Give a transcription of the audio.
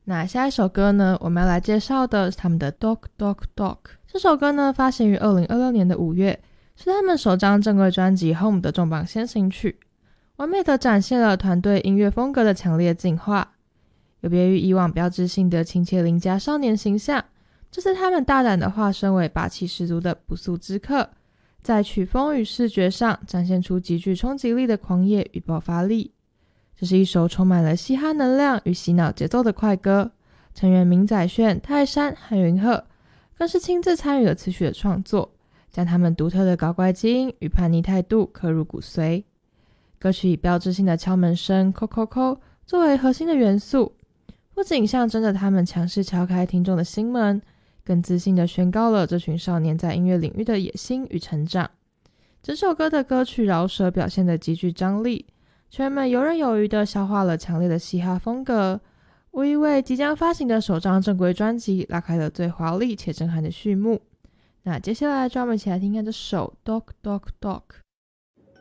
那下一首歌呢，我们要来介绍的是他们的 Dog Dog Dog。 这首歌呢发行于2026年的5月，是他们首张正规专辑 Home 的重磅先行曲，完美的展现了团队音乐风格的强烈进化。有别于以往标志性的亲切邻家少年形象，这次他们大胆的化身为霸气十足的不速之客，在曲风与视觉上展现出极具冲击力的狂野与爆发力。这是一首充满了嘻哈能量与洗脑节奏的快歌，成员明宰炫、泰山和云鹤更是亲自参与了词曲的创作，将他们独特的搞怪基因与叛逆态度刻入骨髓。歌曲以标志性的敲门声扣扣扣作为核心的元素，不仅象征着他们强势敲开听众的心门，更自信地宣告了这群少年在音乐领域的野心与成长。整首歌的歌曲饶舌表现得极具张力，球员们游刃有余地消化了强烈的嘻哈风格，无疑为即将发行的首张正规专辑拉开了最华丽且震撼的序幕。那接下来就让我们一起来听看这首 Dog Dog Dog。